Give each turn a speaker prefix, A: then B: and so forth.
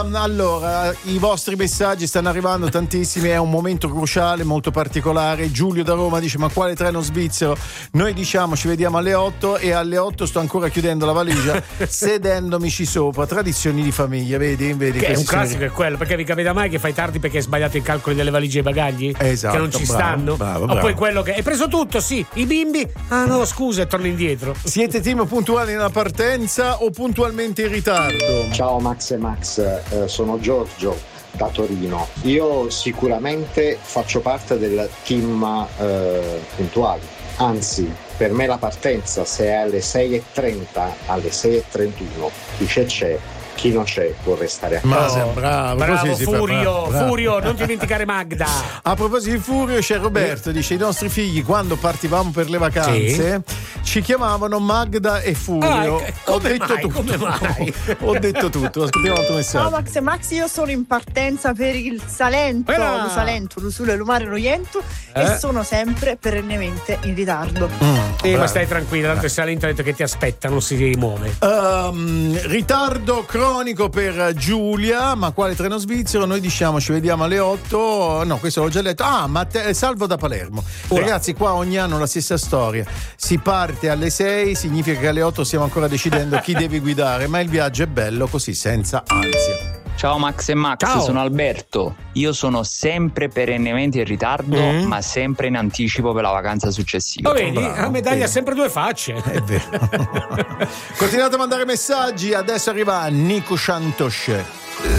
A: Allora, i vostri messaggi stanno arrivando tantissimi, è un momento cruciale, molto particolare. Giulio da Roma dice: ma quale treno svizzero? Noi diciamo ci vediamo alle 8 e alle 8 sto ancora chiudendo la valigia sedendomici sopra. Tradizioni di famiglia, vedi?
B: Che è un classico, è quello, perché vi capita mai che fai tardi perché hai sbagliato i calcoli delle valigie e i bagagli?
A: Esatto,
B: che non ci stanno?
A: Bravo.
B: O poi quello che hai preso tutto, sì, i bimbi, ah no scusa, e torni indietro.
A: Siete team puntuali nella partenza o puntualmente in ritardo?
C: Ciao Max e Max, sono Giorgio da Torino. Io sicuramente faccio parte del team puntuali, anzi per me la partenza se è alle 6:30, alle 6:31 chi c'è, chi non c'è può restare a casa.
A: Bravo,
B: Furio, non ti dimenticare Magda.
A: A proposito di Furio, c'è Roberto, dice: i nostri figli quando partivamo per le vacanze ci chiamavano Magda e Furio. Ho detto tutto. Ascoltiamo il tuo messaggio.
D: Ciao Max e Max, io sono in partenza per il Salento, l'Usule, Lumare, Roiento e sono sempre perennemente in ritardo.
B: Ma stai tranquilla, tanto il Salento ha detto che ti aspetta, non si muove.
A: Ritardo cronico per Giulia, ma quale treno svizzero? Noi diciamo ci vediamo alle 8. No, questo l'ho già letto. Salvo da Palermo. Ragazzi, qua ogni anno la stessa storia. Si parte alle 6, significa che alle 8 stiamo ancora decidendo chi deve guidare, ma il viaggio è bello così, senza ansia.
E: Ciao Max e Max,
B: Ciao.
E: Sono Alberto. Io sono sempre perennemente in ritardo, ma sempre in anticipo per la vacanza successiva.
B: Lo vedi? La medaglia ha sempre due facce.
A: È vero. Continuate a mandare messaggi, adesso arriva Nico Santos.